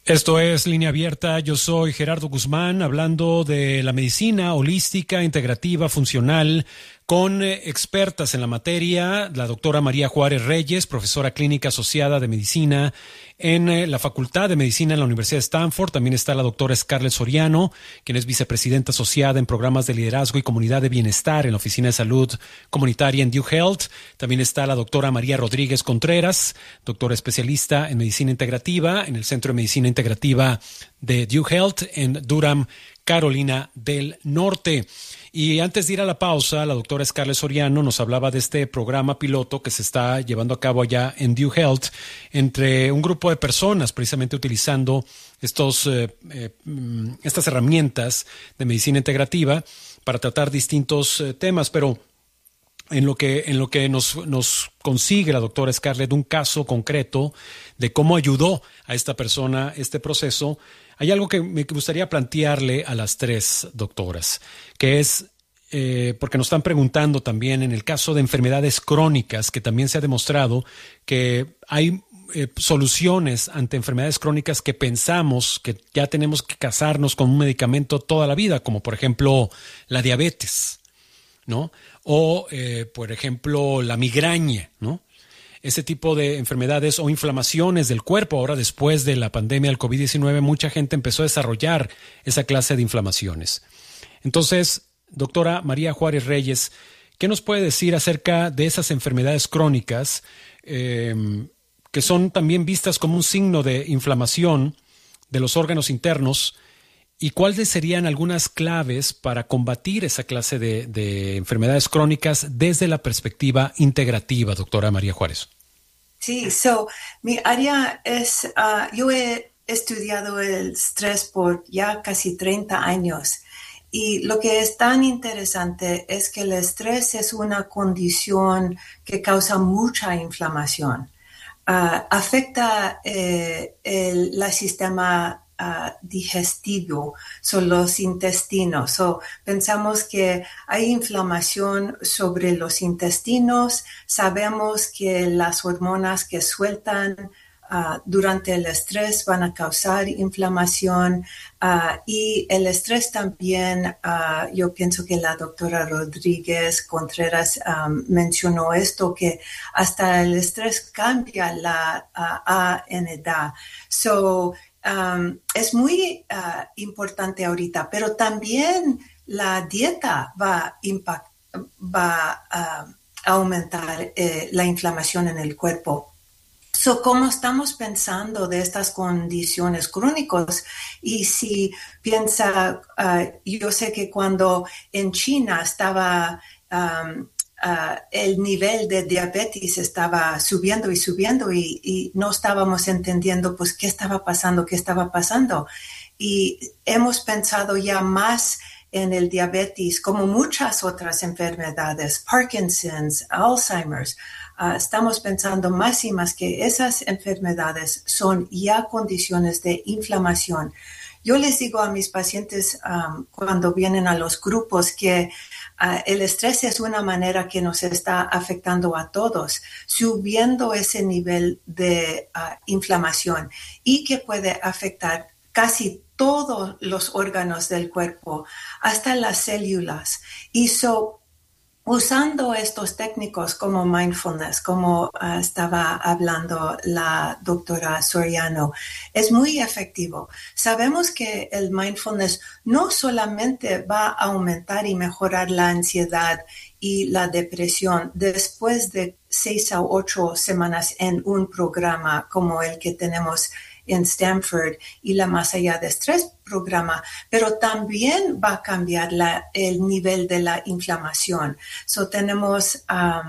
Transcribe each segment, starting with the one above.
Esto es Línea Abierta. Yo soy Gerardo Guzmán, hablando de la medicina holística, integrativa, funcional, con expertas en la materia, la doctora María Juárez Reyes, profesora clínica asociada de medicina en la Facultad de Medicina en la Universidad de Stanford. También está la doctora Scarlett Soriano, quien es vicepresidenta asociada en programas de liderazgo y comunidad de bienestar en la Oficina de Salud Comunitaria en Duke Health. También está la doctora María Rodríguez Contreras, doctora especialista en medicina integrativa en el Centro de Medicina Integrativa de Duke Health en Durham, Carolina del Norte. Y antes de ir a la pausa, la doctora Scarlett Soriano nos hablaba de este programa piloto que se está llevando a cabo allá en Duke Health entre un grupo de personas, precisamente utilizando estas herramientas de medicina integrativa para tratar distintos temas, pero en lo que nos consigue la doctora Scarlett un caso concreto de cómo ayudó a esta persona este proceso. Hay algo que me gustaría plantearle a las tres doctoras, que es, porque nos están preguntando también en el caso de enfermedades crónicas, que también se ha demostrado que hay soluciones ante enfermedades crónicas que pensamos que ya tenemos que casarnos con un medicamento toda la vida, como por ejemplo la diabetes, ¿no? O, por ejemplo, la migraña, ¿no? Ese tipo de enfermedades o inflamaciones del cuerpo. Ahora, después de la pandemia del COVID-19, mucha gente empezó a desarrollar esa clase de inflamaciones. Entonces, doctora María Juárez Reyes, ¿qué nos puede decir acerca de esas enfermedades crónicas que son también vistas como un signo de inflamación de los órganos internos? ¿Y cuáles serían algunas claves para combatir esa clase de enfermedades crónicas desde la perspectiva integrativa, doctora María Juárez? Sí, mi área es, yo he estudiado el estrés por ya casi 30 años y lo que es tan interesante es que el estrés es una condición que causa mucha inflamación. Afecta el sistema digestivo, son los intestinos. Pensamos que hay inflamación sobre los intestinos, sabemos que las hormonas que sueltan durante el estrés van a causar inflamación y el estrés también, yo pienso que la doctora Rodríguez Contreras mencionó esto, que hasta el estrés cambia la ANDA. Es muy importante ahorita, pero también la dieta va a aumentar la inflamación en el cuerpo. ¿Cómo estamos pensando de estas condiciones crónicas? Y si piensa, yo sé que cuando en China estaba el nivel de diabetes estaba subiendo y no estábamos entendiendo pues qué estaba pasando. Y hemos pensado ya más en el diabetes como muchas otras enfermedades, Parkinson's, Alzheimer's. Estamos pensando más y más que esas enfermedades son ya condiciones de inflamación. Yo les digo a mis pacientes cuando vienen a los grupos que el estrés es una manera que nos está afectando a todos, subiendo ese nivel de inflamación y que puede afectar casi todos los órganos del cuerpo, hasta las células. Y usando estos técnicos como mindfulness, como estaba hablando la doctora Soriano, es muy efectivo. Sabemos que el mindfulness no solamente va a aumentar y mejorar la ansiedad y la depresión después de 6 a 8 semanas en un programa como el que tenemos en Stanford y la Más Allá de Estrés programa, pero también va a cambiar el nivel de la inflamación. Tenemos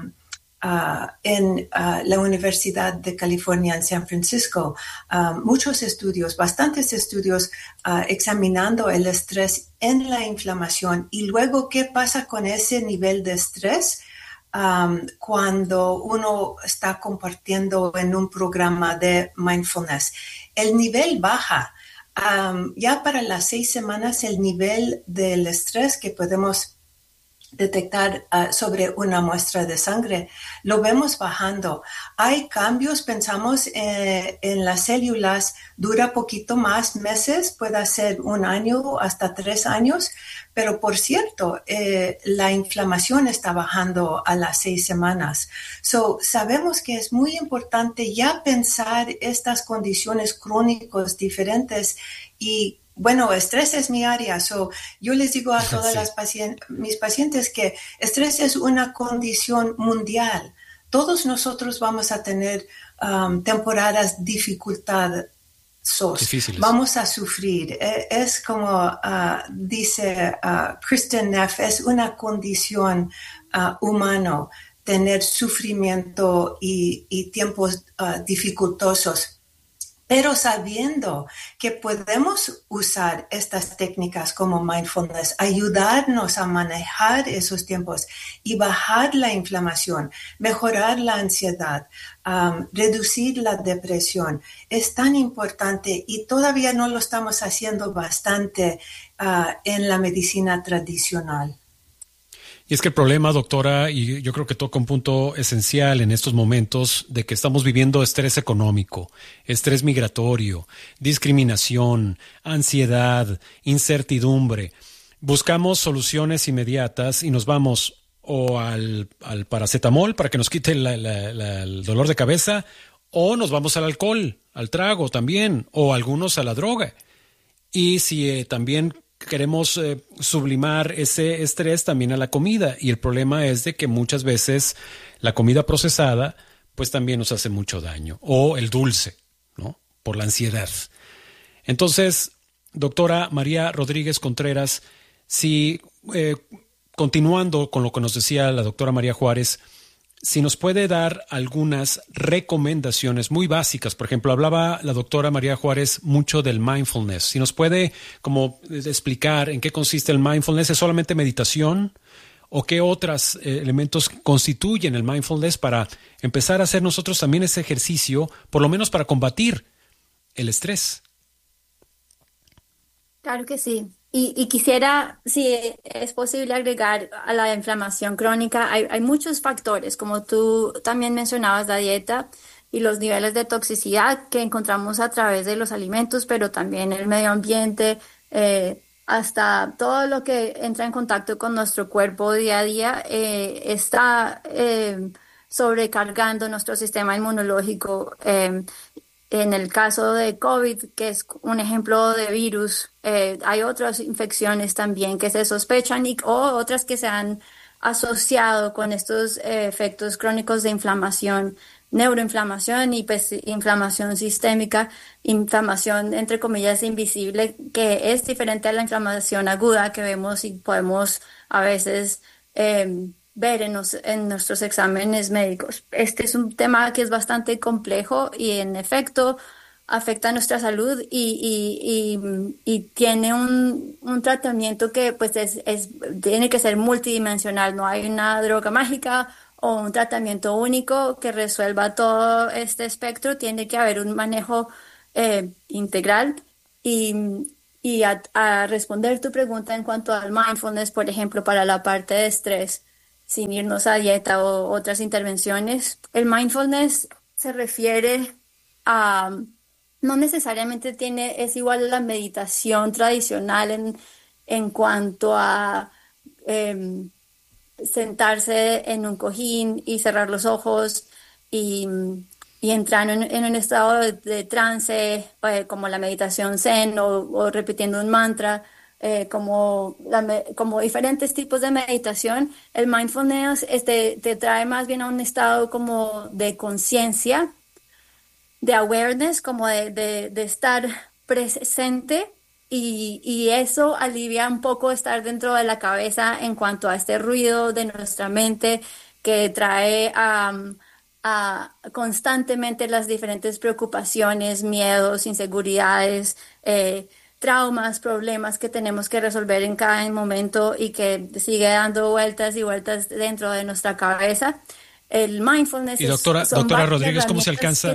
en la Universidad de California en San Francisco muchos estudios, bastantes estudios examinando el estrés en la inflamación y luego qué pasa con ese nivel de estrés cuando uno está compartiendo en un programa de mindfulness. El nivel baja. Ya para las 6 semanas el nivel del estrés que podemos detectar sobre una muestra de sangre, lo vemos bajando. Hay cambios, pensamos en las células, dura poquito más, meses, puede ser 1 año hasta 3 años, pero por cierto, la inflamación está bajando a las 6 semanas. Sabemos que es muy importante ya pensar estas condiciones crónicas diferentes y bueno, estrés es mi área, yo les digo a todas mis pacientes que estrés es una condición mundial. Todos nosotros vamos a tener temporadas difíciles. Vamos a sufrir. Es como dice Kristen Neff, es una condición humana tener sufrimiento y tiempos dificultosos. Pero sabiendo que podemos usar estas técnicas como mindfulness, ayudarnos a manejar esos tiempos y bajar la inflamación, mejorar la ansiedad, reducir la depresión, es tan importante y todavía no lo estamos haciendo bastante en la medicina tradicional. Y es que el problema, doctora, y yo creo que toca un punto esencial en estos momentos, de que estamos viviendo estrés económico, estrés migratorio, discriminación, ansiedad, incertidumbre. Buscamos soluciones inmediatas y nos vamos o al paracetamol para que nos quite el dolor de cabeza, o nos vamos al alcohol, al trago también, o algunos a la droga. Y si también queremos sublimar ese estrés también a la comida, y el problema es de que muchas veces la comida procesada pues también nos hace mucho daño, o el dulce, ¿no? Por la ansiedad. Entonces, doctora María Rodríguez Contreras, si continuando con lo que nos decía la doctora María Juárez, si nos puede dar algunas recomendaciones muy básicas. Por ejemplo, hablaba la doctora María Juárez mucho del mindfulness. Si nos puede como explicar en qué consiste el mindfulness, ¿es solamente meditación? ¿O qué otros elementos constituyen el mindfulness para empezar a hacer nosotros también ese ejercicio, por lo menos para combatir el estrés? Claro que sí. Y quisiera, si es posible, agregar a la inflamación crónica. Hay muchos factores, como tú también mencionabas, la dieta y los niveles de toxicidad que encontramos a través de los alimentos, pero también el medio ambiente, hasta todo lo que entra en contacto con nuestro cuerpo día a día, está sobrecargando nuestro sistema inmunológico. En el caso de COVID, que es un ejemplo de virus, hay otras infecciones también que se sospechan o otras que se han asociado con estos efectos crónicos de inflamación, neuroinflamación y pues, inflamación sistémica, inflamación entre comillas invisible, que es diferente a la inflamación aguda que vemos y podemos a veces ver en nuestros exámenes médicos. Este es un tema que es bastante complejo y en efecto afecta nuestra salud y tiene un tratamiento que pues tiene que ser multidimensional. No hay una droga mágica o un tratamiento único que resuelva todo este espectro. Tiene que haber un manejo integral y a responder tu pregunta en cuanto al mindfulness, por ejemplo, para la parte de estrés, sin irnos a dieta o otras intervenciones. El mindfulness se refiere a, no necesariamente es igual a la meditación tradicional en cuanto a sentarse en un cojín y cerrar los ojos y entrar en un estado de trance, como la meditación zen o repitiendo un mantra. Como diferentes tipos de meditación. El mindfulness te trae más bien a un estado como de conciencia, de awareness, como de estar presente, y eso alivia un poco estar dentro de la cabeza en cuanto a este ruido de nuestra mente que trae a constantemente las diferentes preocupaciones, miedos, inseguridades, traumas, problemas que tenemos que resolver en cada momento y que sigue dando vueltas y vueltas dentro de nuestra cabeza. El mindfulness y doctora Rodríguez, ¿cómo se alcanza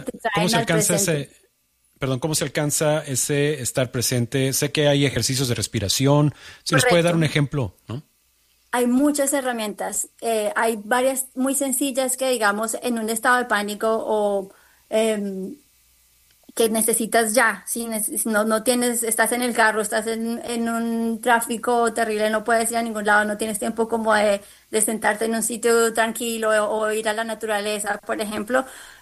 ese estar presente? Sé que hay ejercicios de respiración. Si nos puede dar un ejemplo, ¿no? hay muchas herramientas. Hay varias muy sencillas que, digamos, en un estado de pánico o que necesitas ya, si no tienes, estás en el carro, estás en un tráfico terrible, no puedes ir a ningún lado, no tienes tiempo como de sentarte en un sitio tranquilo o ir a la naturaleza, por ejemplo,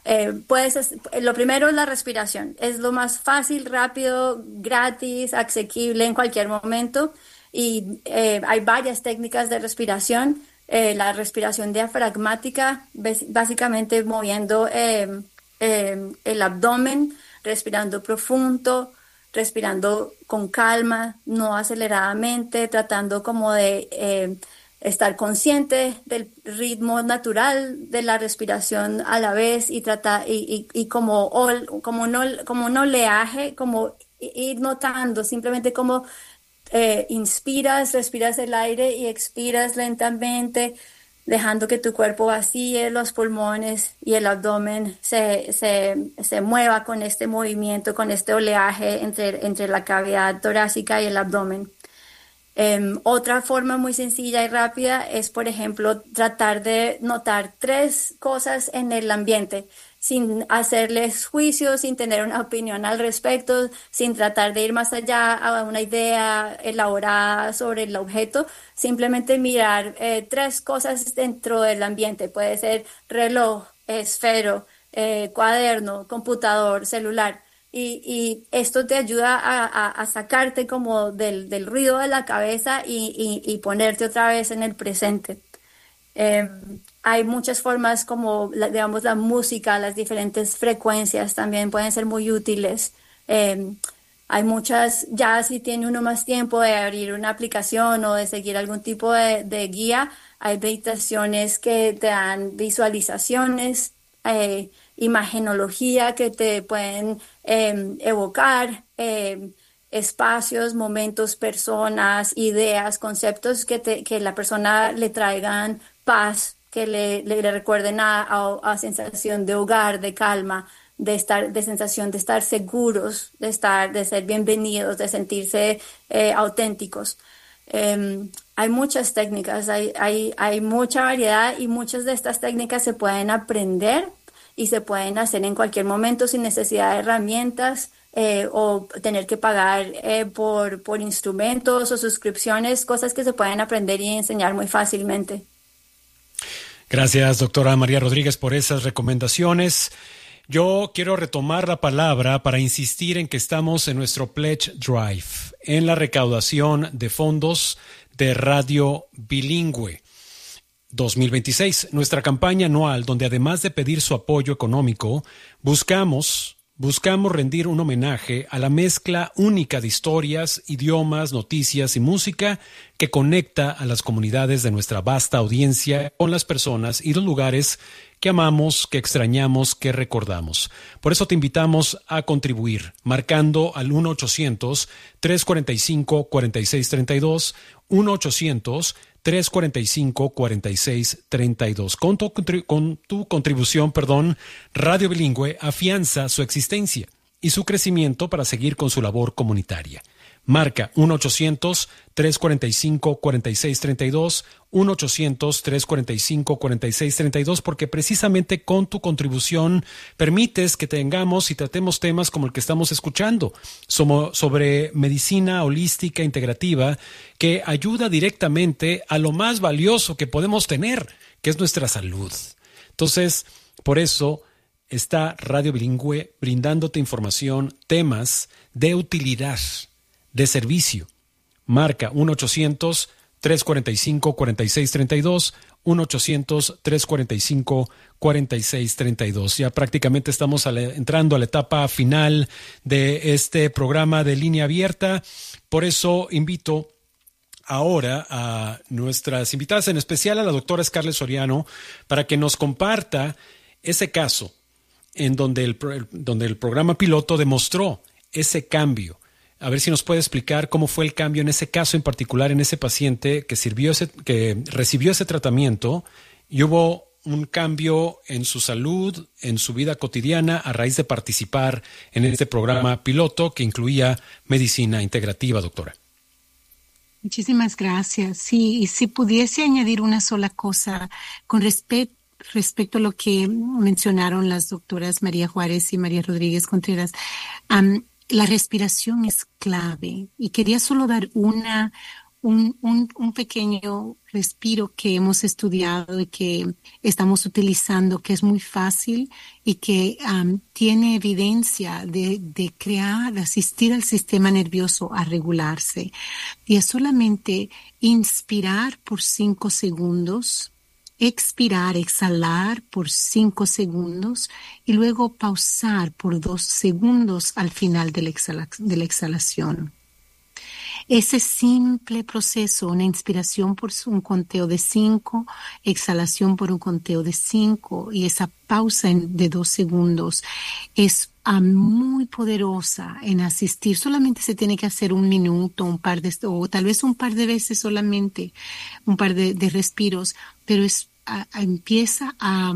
lo primero es la respiración, es lo más fácil, rápido, gratis, asequible en cualquier momento, y hay varias técnicas de respiración. La respiración diafragmática, básicamente moviendo el abdomen, respirando profundo, respirando con calma, no aceleradamente, tratando como de estar consciente del ritmo natural de la respiración a la vez y como un oleaje, como ir notando, simplemente como respiras el aire y expiras lentamente, dejando que tu cuerpo vacíe los pulmones y el abdomen se mueva con este movimiento, con este oleaje entre la cavidad torácica y el abdomen. Otra forma muy sencilla y rápida es, por ejemplo, tratar de notar 3 cosas en el ambiente, sin hacerles juicios, sin tener una opinión al respecto, sin tratar de ir más allá a una idea elaborada sobre el objeto, simplemente mirar 3 cosas dentro del ambiente. Puede ser reloj, esfero, cuaderno, computador, celular. Y esto te ayuda a sacarte como del ruido de la cabeza y ponerte otra vez en el presente. Hay muchas formas como, digamos, la música, las diferentes frecuencias también pueden ser muy útiles. Hay muchas, ya si tiene uno más tiempo de abrir una aplicación o de seguir algún tipo de guía, hay meditaciones que te dan visualizaciones, imagenología que te pueden evocar espacios, momentos, personas, ideas, conceptos que la persona le traigan paz, que le recuerden a sensación de hogar, de calma, de sensación de estar seguros, de ser bienvenidos, de sentirse auténticos. Hay muchas técnicas, hay mucha variedad y muchas de estas técnicas se pueden aprender y se pueden hacer en cualquier momento sin necesidad de herramientas o tener que pagar por instrumentos o suscripciones, cosas que se pueden aprender y enseñar muy fácilmente. Gracias, doctora María Rodríguez, por esas recomendaciones. Yo quiero retomar la palabra para insistir en que estamos en nuestro Pledge Drive, en la recaudación de fondos de Radio Bilingüe 2026, nuestra campaña anual donde además de pedir su apoyo económico, buscamos rendir un homenaje a la mezcla única de historias, idiomas, noticias y música que conecta a las comunidades de nuestra vasta audiencia con las personas y los lugares que amamos, que extrañamos, que recordamos. Por eso te invitamos a contribuir marcando al 1-800-345-4632, 1-800-345-4632. Con tu contribución, Radio Bilingüe afianza su existencia y su crecimiento para seguir con su labor comunitaria. Marca 1-800-345-4632, 1-800-345-4632, porque precisamente con tu contribución permites que tengamos y tratemos temas como el que estamos escuchando, sobre medicina holística integrativa, que ayuda directamente a lo más valioso que podemos tener, que es nuestra salud. Entonces, por eso está Radio Bilingüe brindándote información, temas de utilidad, de servicio. Marca 1-800-345-4632, 1-800-345-4632. Ya prácticamente estamos entrando a la etapa final de este programa de línea abierta. Por eso invito ahora a nuestras invitadas, en especial a la doctora Scarlett Soriano, para que nos comparta ese caso en donde el programa piloto demostró ese cambio. A ver si nos puede explicar cómo fue el cambio en ese caso en particular, en ese paciente que recibió ese tratamiento y hubo un cambio en su salud, en su vida cotidiana a raíz de participar en este programa piloto que incluía medicina integrativa, doctora. Muchísimas gracias. Sí, y si pudiese añadir una sola cosa con respecto a lo que mencionaron las doctoras María Juárez y María Rodríguez Contreras, la respiración es clave y quería solo dar un pequeño respiro que hemos estudiado y que estamos utilizando, que es muy fácil y que tiene evidencia de asistir al sistema nervioso a regularse. Y es solamente inspirar por 5 segundos, expirar, exhalar por 5 segundos y luego pausar por 2 segundos al final de la exhalación. Ese simple proceso, una inspiración por un conteo de 5, exhalación por un conteo de 5 y esa pausa de 2 segundos es muy poderosa en asistir. Solamente se tiene que hacer 1 minuto, o tal vez un par de veces solamente, un par de respiros, pero empieza a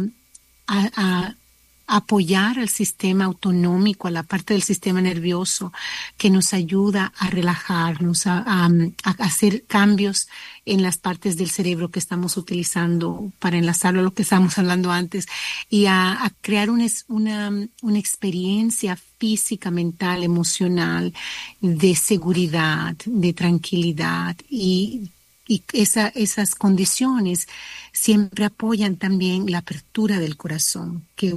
apoyar al sistema autonómico, a la parte del sistema nervioso que nos ayuda a relajarnos, a hacer cambios en las partes del cerebro que estamos utilizando para enlazarlo a lo que estábamos hablando antes y a crear una experiencia física, mental, emocional, de seguridad, de tranquilidad y esas condiciones siempre apoyan también la apertura del corazón, que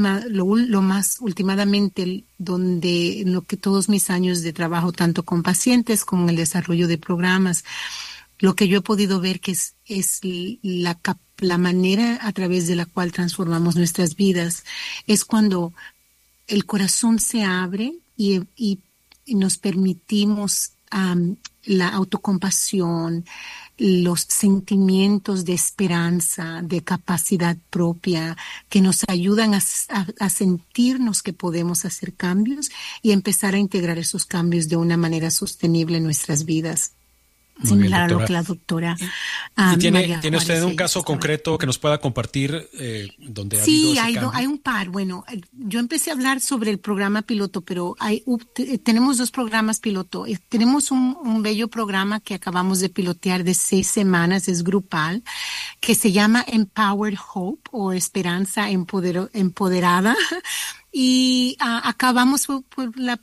últimamente donde lo que todos mis años de trabajo, tanto con pacientes como en el desarrollo de programas, lo que yo he podido ver que es la manera a través de la cual transformamos nuestras vidas, es cuando el corazón se abre y nos permitimos la autocompasión, los sentimientos de esperanza, de capacidad propia, que nos ayudan a sentirnos que podemos hacer cambios y empezar a integrar esos cambios de una manera sostenible en nuestras vidas. Similar a lo que la doctora ¿Tiene usted un caso concreto que nos pueda compartir donde ha habido ese cambio? Sí, hay un par. Bueno, yo empecé a hablar sobre el programa piloto, pero tenemos 2 programas piloto. Tenemos un bello programa que acabamos de pilotear de 6 semanas, es grupal, que se llama Empowered Hope o Esperanza Empoderada. Y acabamos por el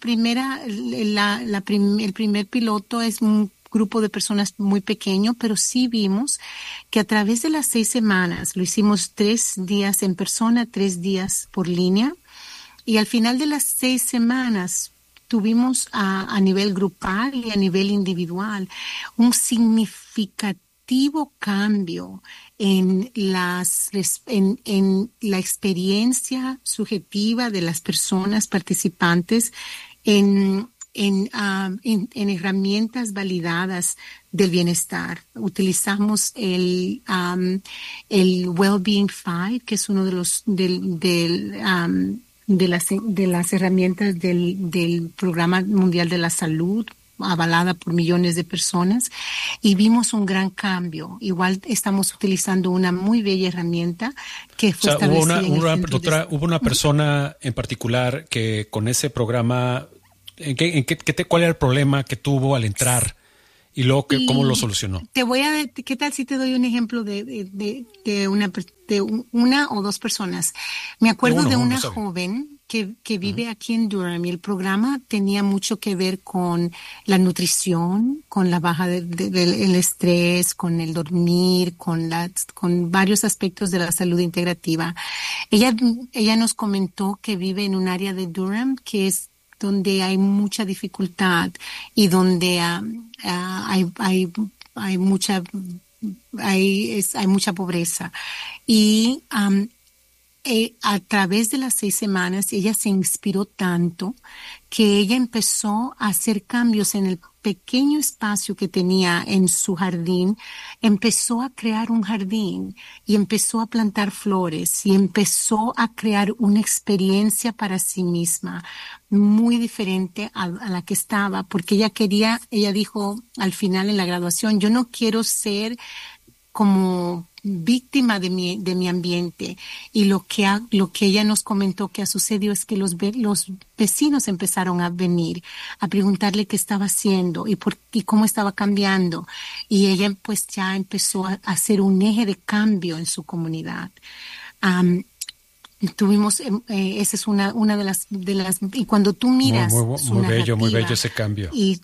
primer piloto es un grupo de personas muy pequeño, pero sí vimos que a través de las 6 semanas, lo hicimos 3 días en persona, 3 días por línea, y al final de las 6 semanas tuvimos a nivel grupal y a nivel individual un significativo cambio en la experiencia subjetiva de las personas participantes en herramientas validadas del bienestar. Utilizamos el Wellbeing 5, que es uno de los de las herramientas del Programa Mundial de la Salud, avalada por millones de personas, y vimos un gran cambio. Igual estamos utilizando una muy bella herramienta que fue establecida hubo una persona en particular que con ese programa, ¿cuál era el problema que tuvo al entrar y luego cómo lo solucionó? ¿Qué tal si te doy un ejemplo de una o 2 personas? Me acuerdo de una joven que vive aquí en Durham, y el programa tenía mucho que ver con la nutrición, con la baja del estrés, con el dormir, con varios aspectos de la salud integrativa. Ella nos comentó que vive en un área de Durham que es donde hay mucha dificultad y donde hay mucha pobreza. Y a través de las 6 semanas ella se inspiró tanto que ella empezó a hacer cambios en el pequeño espacio que tenía en su jardín. Empezó a crear un jardín y empezó a plantar flores y empezó a crear una experiencia para sí misma muy diferente a la que estaba, porque ella dijo al final en la graduación, yo no quiero ser como víctima de mi ambiente. Y lo que ella nos comentó que ha sucedido es que los vecinos empezaron a venir a preguntarle qué estaba haciendo y cómo estaba cambiando. Y ella pues ya empezó a hacer un eje de cambio en su comunidad. Tuvimos, esa es una de las, y cuando tú miras muy bello ese cambio. Y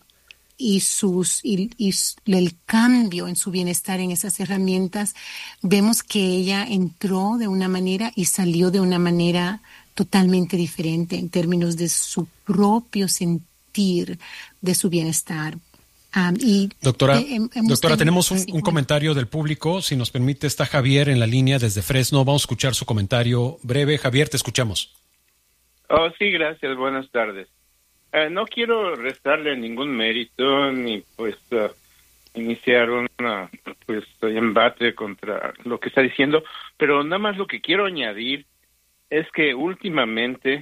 el cambio en su bienestar en esas herramientas, vemos que ella entró de una manera y salió de una manera totalmente diferente en términos de su propio sentir de su bienestar. Doctora, tenemos un comentario del público. Si nos permite, está Javier en la línea desde Fresno. Vamos a escuchar su comentario breve. Javier, te escuchamos. Oh, sí, gracias. Buenas tardes. No quiero restarle ningún mérito ni iniciar un embate contra lo que está diciendo, pero nada más lo que quiero añadir es que últimamente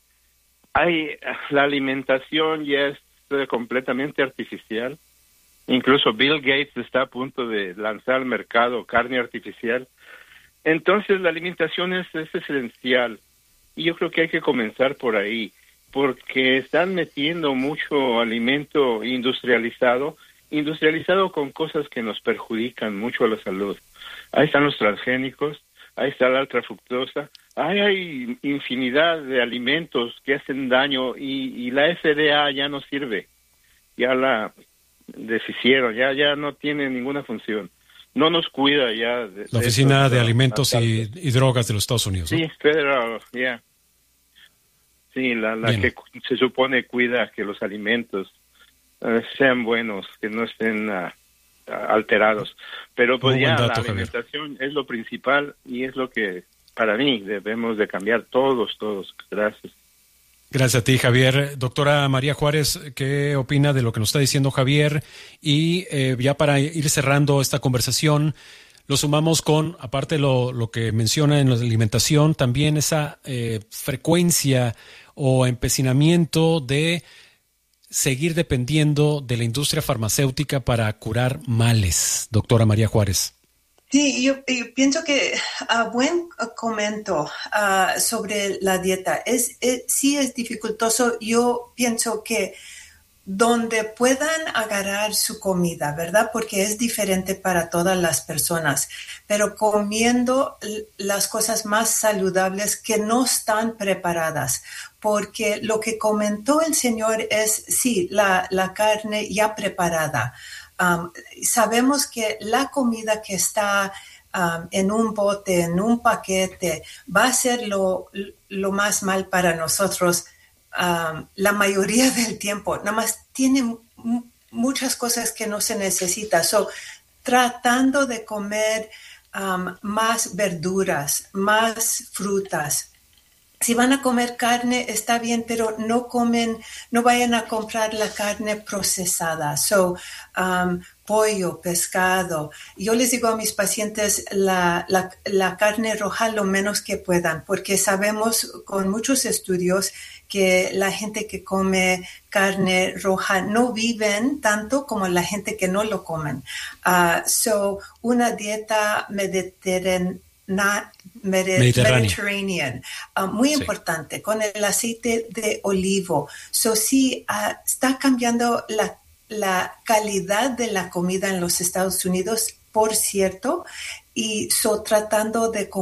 la alimentación ya es completamente artificial. Incluso Bill Gates está a punto de lanzar al mercado carne artificial. Entonces la alimentación es esencial y yo creo que hay que comenzar por ahí, porque están metiendo mucho alimento industrializado con cosas que nos perjudican mucho a la salud. Ahí están los transgénicos, ahí está la alta fructosa, hay infinidad de alimentos que hacen daño y la FDA ya no sirve, ya la deshicieron, ya no tiene ninguna función, no nos cuida ya. La Oficina de Alimentos y Drogas de los Estados Unidos, ¿no? Sí, Federal, ya. Sí, la que se supone cuida que los alimentos sean buenos, que no estén alterados. Pero pues ya la alimentación es lo principal y es lo que para mí debemos de cambiar todos. Gracias. Gracias a ti, Javier. Doctora María Juárez, ¿qué opina de lo que nos está diciendo Javier? Y ya para ir cerrando esta conversación, lo sumamos con, aparte lo que menciona en la alimentación, también esa frecuencia o empecinamiento de seguir dependiendo de la industria farmacéutica para curar males. Doctora María Juárez. Sí, yo pienso que buen comento sobre la dieta. Sí es dificultoso. Yo pienso que donde puedan agarrar su comida, ¿verdad? Porque es diferente para todas las personas, pero comiendo las cosas más saludables que no están preparadas, porque lo que comentó el señor es, sí, la carne ya preparada. Sabemos que la comida que está en un bote, en un paquete, va a ser lo más mal para nosotros la mayoría del tiempo. Nada más tiene muchas cosas que no se necesita. Tratando de comer más verduras, más frutas. Si van a comer carne, está bien, pero no vayan a comprar la carne procesada. Pollo, pescado. Yo les digo a mis pacientes la carne roja lo menos que puedan, porque sabemos con muchos estudios que la gente que come carne roja no viven tanto como la gente que no lo comen. Una dieta Mediterranean, muy importante, con el aceite de olivo. Sí, está cambiando la calidad de la comida en los Estados Unidos, por cierto, y tratando de